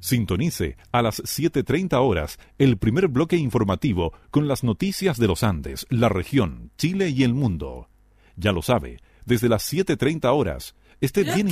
Sintonice a las 7:30 horas el primer bloque informativo con las noticias de los Andes, la región, Chile y el mundo. Ya lo sabe, desde las 7:30 horas, esté bien